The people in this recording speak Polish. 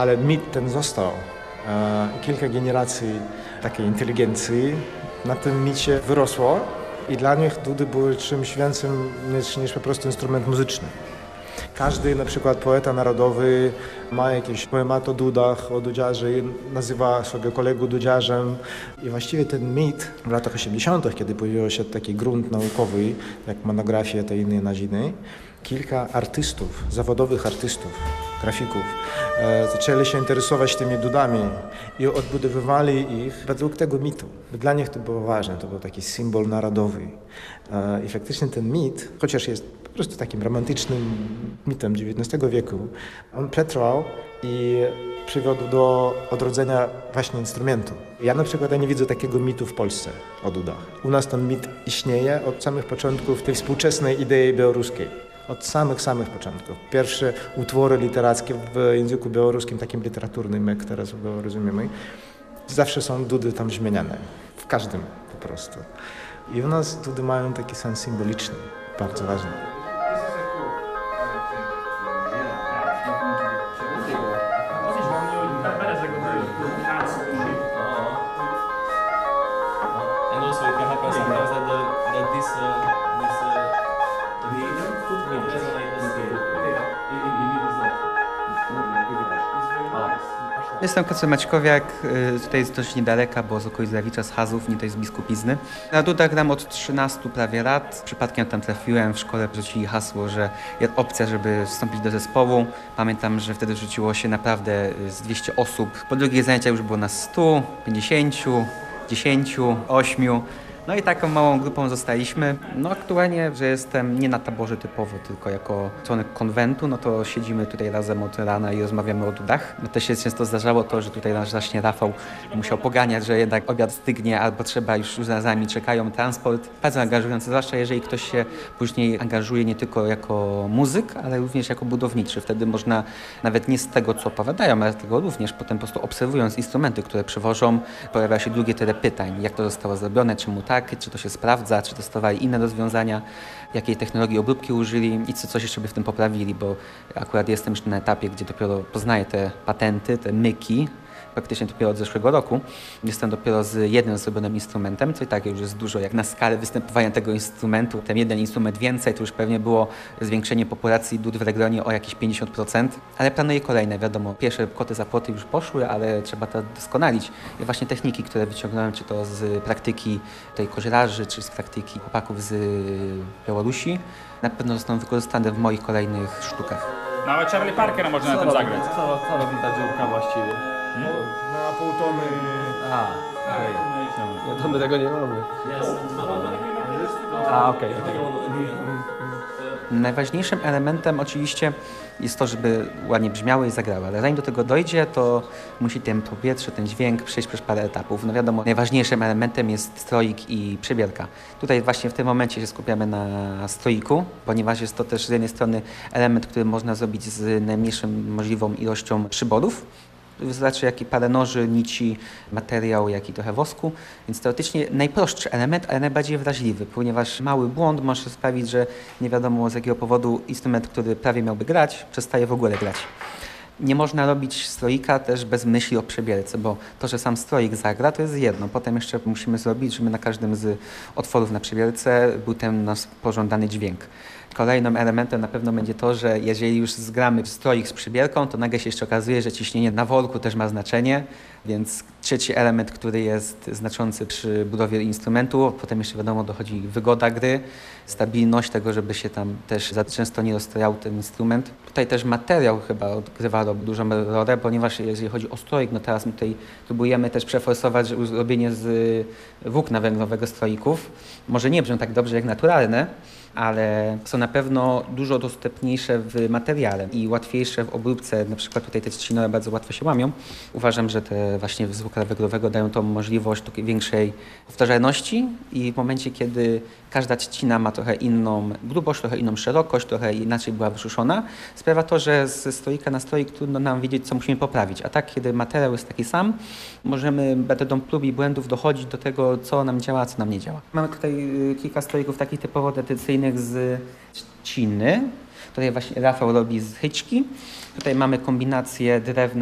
ale mit ten został. Kilka generacji takiej inteligencji na tym micie wyrosło i dla nich dudy były czymś więcej niż po prostu instrument muzyczny. Każdy na przykład poeta narodowy ma jakieś poematy o dudach, o dudziarze i nazywa sobie kolegów dudziarzem. I właściwie ten mit w latach 80., kiedy pojawił się taki grunt naukowy, jak monografie te inne naziny, kilka artystów, zawodowych artystów, grafików, zaczęli się interesować tymi dudami i odbudowywali ich według tego mitu. Dla nich to było ważne, to był taki symbol narodowy. I faktycznie ten mit, chociaż jest po prostu takim romantycznym mitem XIX wieku, on przetrwał i przywiódł do odrodzenia właśnie instrumentu. Ja na przykład nie widzę takiego mitu w Polsce o dudach. U nas ten mit istnieje od samych początków tej współczesnej idei białoruskiej. Od samych początków. Pierwsze utwory literackie w języku białoruskim, takim literaturnym, jak teraz go rozumiemy, zawsze są dudy tam zmieniane. W każdym po prostu. I u nas dudy mają taki sens symboliczny, bardzo ważny. Jestem Kacper Maćkowiak, tutaj jest dość niedaleka, bo z okolic Rawicza, z Chazów, nie to jest Biskupizny. Na dudach gram od 13 prawie lat. Przypadkiem tam trafiłem, w szkole rzucili hasło, że jest opcja, żeby wstąpić do zespołu. Pamiętam, że wtedy rzuciło się naprawdę z 200 osób. Po drugiej zajęcia już było nas 100, 50, 10, 8. No i taką małą grupą zostaliśmy. No aktualnie, że jestem nie na taborze typowo, tylko jako członek konwentu, no to siedzimy tutaj razem od rana i rozmawiamy o dudach. No też się często zdarzało to, że tutaj nasz właśnie Rafał musiał poganiać, że jednak obiad stygnie albo trzeba już za nami czekają transport. Bardzo angażujące, zwłaszcza jeżeli ktoś się później angażuje nie tylko jako muzyk, ale również jako budowniczy. Wtedy można nawet nie z tego, co opowiadają, ale z tego również potem po prostu obserwując instrumenty, które przywożą, pojawia się drugie tyle pytań, jak to zostało zrobione, czemu tak, czy to się sprawdza, czy testowali inne rozwiązania, jakiej technologii obróbki użyli i coś jeszcze by w tym poprawili, bo akurat jestem już na etapie, gdzie dopiero poznaję te patenty, te myki, praktycznie dopiero od zeszłego roku. Jestem dopiero z jednym zrobionym instrumentem, co i tak już jest dużo, jak na skalę występowania tego instrumentu. Ten jeden instrument więcej, to już pewnie było zwiększenie populacji dud w regionie o jakieś 50%, ale planuję kolejne, wiadomo. Pierwsze koty za płoty już poszły, ale trzeba to doskonalić. I właśnie techniki, które wyciągnąłem, czy to z praktyki tej kozielarzy, czy z praktyki chłopaków z Białorusi, na pewno zostaną wykorzystane w moich kolejnych sztukach. Nawet Charlie Parkera można na tym zagrać. Co robi ta dziurka właściwie? Na pół tony. No to my tego nie mamy. Okej. Najważniejszym elementem oczywiście jest to, żeby ładnie brzmiały i zagrały, ale zanim do tego dojdzie, to musi ten powietrze, ten dźwięk przejść przez parę etapów. No wiadomo, najważniejszym elementem jest stroik i przybierka. Tutaj właśnie w tym momencie się skupiamy na stroiku, ponieważ jest to też z jednej strony element, który można zrobić z najmniejszą możliwą ilością przybodów. Wystarczy jak i parę noży, nici, materiał, jak i trochę wosku. Więc teoretycznie najprostszy element, ale najbardziej wrażliwy, ponieważ mały błąd może sprawić, że nie wiadomo z jakiego powodu instrument, który prawie miałby grać, przestaje w ogóle grać. Nie można robić stroika też bez myśli o przebierce, bo to, że sam stroik zagra, to jest jedno. Potem jeszcze musimy zrobić, żeby na każdym z otworów na przebierce był ten nasz pożądany dźwięk. Kolejnym elementem na pewno będzie to, że jeżeli już zgramy stroik z przybierką, to nagle się jeszcze okazuje, że ciśnienie na worku też ma znaczenie, więc trzeci element, który jest znaczący przy budowie instrumentu, potem jeszcze wiadomo dochodzi wygoda gry, stabilność tego, żeby się tam też za często nie rozstrojał ten instrument. Tutaj też materiał chyba odgrywa dużą rolę, ponieważ jeżeli chodzi o stroik, no teraz my tutaj próbujemy też przeforsować robienie z włókna węglowego stroików. Może nie brzmią tak dobrze jak naturalne, ale są na pewno dużo dostępniejsze w materiale i łatwiejsze w obróbce. Na przykład tutaj te trzcinowe bardzo łatwo się łamią. Uważam, że te właśnie z włókna węglowego dają tą możliwość takiej większej powtarzalności i w momencie, kiedy każda trzcina ma trochę inną grubość, trochę inną szerokość, trochę inaczej była wyszuszona, sprawia to, że ze stroika na stroik trudno nam wiedzieć, co musimy poprawić. A tak, kiedy materiał jest taki sam, możemy metodą prób i błędów dochodzić do tego, co nam działa, a co nam nie działa. Mamy tutaj kilka stroików takich typowo tradycyjnych z trzciny. Tutaj właśnie Rafał robi z chyczki. Tutaj mamy kombinację drewna